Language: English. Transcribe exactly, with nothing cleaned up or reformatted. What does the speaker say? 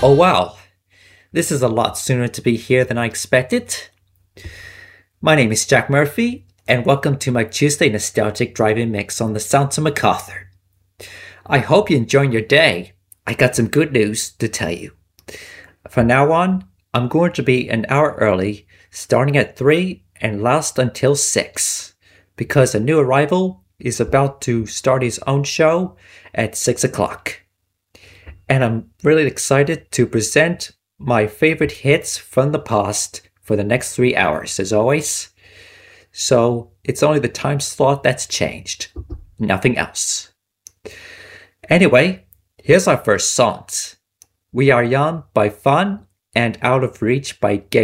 Oh wow, this is a lot sooner to be here than I expected. My name is Jack Murphy, and welcome to my Tuesday Nostalgic Driving Mix on the Sounds of MacArthur. I hope you're enjoying your day. I got some good news to tell you. From now on, I'm going to be an hour early, starting at three and last until six, because a new arrival is about to start his own show at six o'clock. And I'm really excited to present my favorite hits from the past for the next three hours, as always. So it's only the time slot that's changed, nothing else. Anyway, here's our first songs. We Are Young by Fun and Out of Reach by Gay